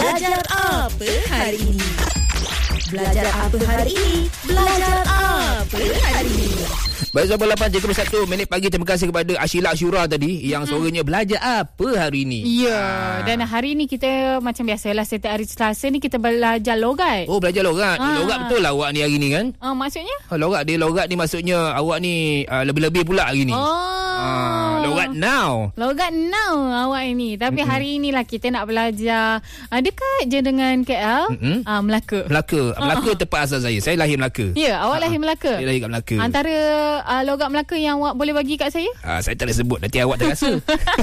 Belajar apa hari ini? Belajar apa hari ini? Belajar apa hari ini? Baik, 8:31 pagi. Terima kasih kepada Ashila Ashura tadi yang suaranya belajar apa hari ini. Ya, dan hari ni kita macam biasalah setiap hari Selasa ni kita belajar logat. Oh, belajar logat. Logat betul lah awak ni hari ni kan? Maksudnya? Logat ni maksudnya awak ni lebih-lebih pula hari ni. Logat now. Logat now awak ini. Tapi hari inilah kita nak belajar dekat je dengan KL. Melaka. Melaka tempat asal saya. Saya lahir Melaka. Ya, awak lahir Melaka. Saya lahir kat Melaka. Antara logat Melaka yang awak boleh bagi kat saya? Saya tak boleh sebut, nanti awak terasa.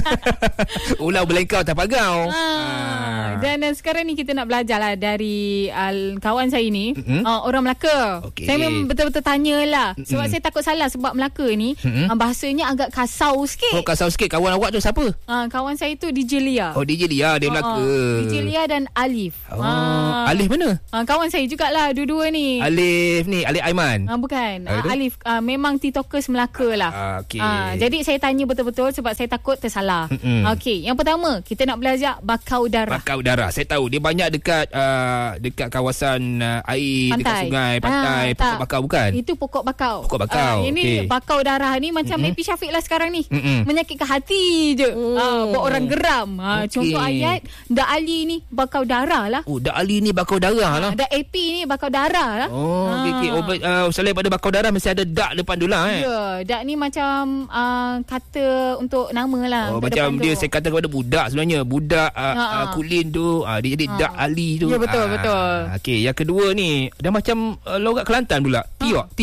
Ulau belengkau tak pagau. Dan sekarang ni kita nak belajar lah dari kawan saya ni, orang Melaka. Okay. Saya memang betul-betul tanyalah sebab saya takut salah sebab Melaka ni bahasanya agak kasau sikit. Oh, kasau sikit. Kawan awak tu siapa? Kawan saya tu DJ Lia. Oh, DJ Lia, dia Melaka. DJ Lia dan Alif. Alif mana? Kawan saya jugalah dua-dua ni. Alif ni, Alif Aiman. Bukan. Alif memang TikTokers Melaka lah. Okay. Jadi saya tanya betul-betul sebab saya takut tersalah. Okey, yang pertama kita nak belajar bakau darah. Bakau darah. Saya tahu dia banyak dekat kawasan air, pantai. Dekat sungai, pantai, pokok bakau bukan? Itu pokok bakau. Pokok bakau. Ini bakau darah ni macam Happy Syafiq lah sekarang ni. Menyakitkan hati je. Buat orang geram. Contoh ayat Dak Ali ni bakau darah lah. Oh, Dak Ali ni bakau darah lah. Dak AP ni bakau darah lah. Oh, okey. Selain pada bakau darah mesti ada dak depan tu lah Ya, dak ni macam kata untuk nama lah. Oh, macam dia saya kata kepada budak sebenarnya. Budak Kulin tu dia jadi Dak Ali tu. Ya, betul. Okey, yang kedua ni dia macam logat Kelantan pula. Tiak.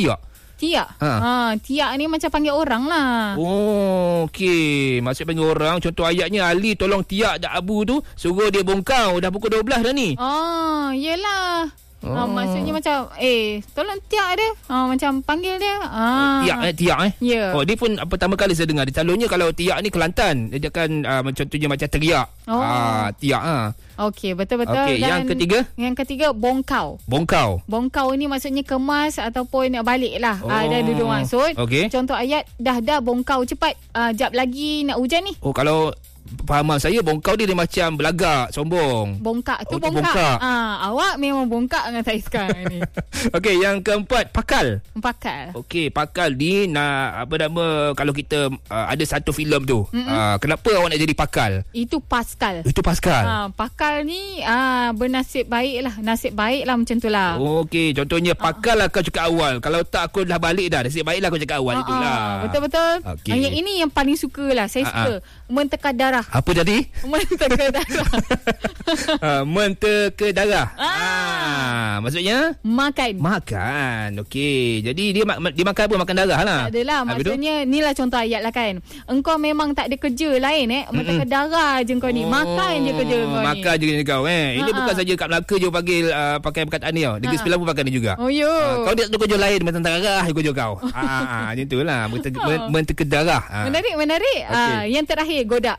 Tiak ni macam panggil orang lah. Oh, okey. Maksud panggil orang. Contoh ayatnya Ali tolong Tiak Dak Abu tu, suruh dia bongkau. Dah pukul 12 dah ni. Yelah. Maksudnya macam tolong Tiak dia. Macam panggil dia. Tiak Ya. Oh, dia pun pertama kali saya dengar. Selalunya kalau Tiak ni Kelantan, dia akan contohnya macam teriak. Tiak Okey, betul-betul. Okey, dan yang ketiga bongkau. Bongkau ni maksudnya kemas ataupun balik lah. Dah duduk maksud. Okey. Contoh ayat dah bongkau cepat. Jap lagi nak hujan ni. Oh, kalau fahaman saya bongkau dia macam belagak, sombong. Bongkak tu bongkak. Awak memang bongkak dengan saya sekarang ni. Okey, yang keempat pakal. Okey, pakal ni apa nama kalau kita ada satu filem tu. Kenapa awak nak jadi pakal? Itu Pascal. Pakal ni bernasib baik lah. Nasib baik lah macam tu lah. Okey, contohnya pakal lah kau cakap awal. Kalau tak aku dah balik dah. Nasib baik lah kau cakap awal itulah. Betul-betul. Okay. Yang ini yang paling suka lah. Saya suka menteka darah. Apa tadi? Menteka darah. Menteka darah. Maksudnya? Makan. Okey. Jadi dia makan apa? Makan darah lah. Tak adalah. Maksudnya inilah contoh ayat lah kan. Engkau memang tak ada kerja lain menteka darah je kau ni. Makan je kerja kau ni. Makan je kerja kau Ini bukan saja kat Melaka je panggil pakai perkataan ni tau. Negeri Sembilan pun pakai ni juga. Oh ya. Kau dia ada kerja lain menteka darah kerja kau. Macam itulah. Menteka darah. Menarik. Okay. Yang terakhir godak.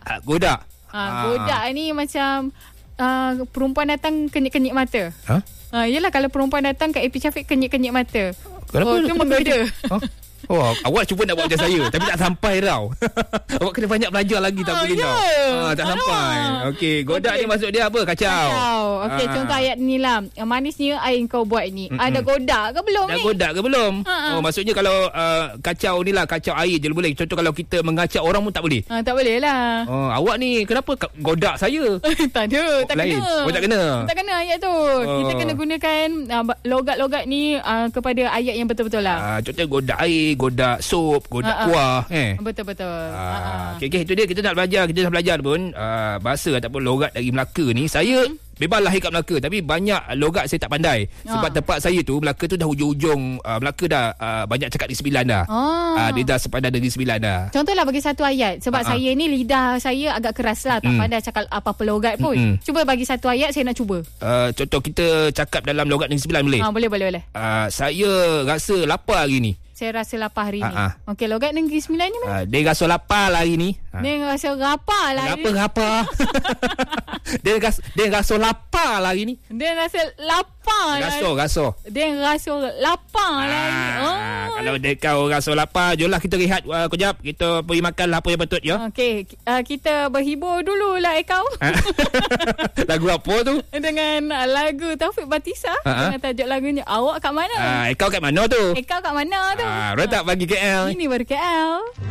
Godak ni macam perempuan datang kenyit-kenyit mata. Yelah kalau perempuan datang kat AP Syafiq kenyit-kenyit mata. Kenapa? Itu menggoda. Awak cuba nak buat macam saya tapi tak sampai tau. Awak kena banyak belajar lagi tak boleh tau. Tak sampai. Okey, godak ni maksud dia apa? Kacau. Okey, contoh ayat ni lah. Manisnya air kau buat ni. Ada godak ke belum ni? Dah godak ke belum? Maksudnya kalau kacau ni lah, kacau air je boleh. Contoh kalau kita mengacau orang pun tak boleh. Tak boleh lah. Awak ni kenapa godak saya? Tak ada, tak lain. kena. Tak kena. Tak kena ayat tu. Kita kena gunakan logat-logat ni kepada ayat yang betul-betul lah. Contoh godak air, godak sup, godak kuah. Betul-betul. Okay, itu dia kita nak belajar. Kita dah belajar pun bahasa ataupun logat dari Melaka ni. Saya memang lahir kat Melaka tapi banyak logat saya tak pandai. Sebab tempat saya tu Melaka tu dah hujung-hujung Melaka dah banyak cakap di Sembilan dah. Dia dah sepadan dari Sembilan dah. Contohlah bagi satu ayat. Sebab saya ni lidah saya agak keras lah. Tak pandai cakap apa-apa logat pun. Cuba bagi satu ayat saya nak cuba. Contoh kita cakap dalam logat Negeri Sembilan boleh? Boleh. Saya rasa lapar hari ni. saya rasa lapar hari ni. Okey, logat Negeri Sembilan ni mana? Dia rasa lapar lah hari ni. Dia rasa lapar lah. Apa? Dia rasa lapar lah hari ni. Dia rasa lapar lah. Rasa. Dia rasa lapar lah hari ni. Kalau kau rasa lapar, jomlah kita rehat kejap. Kita pergi makan lah apa yang patut ya. Okey, kita berhibur dululah kau. Lagu apa tu? Dengan lagu Taufik Batisa. Dengan tajuk lagunya Awak Kat Mana. Kau kat mana tu? Kau kat mana tu? Rotak bagi KL. Ini baru KL.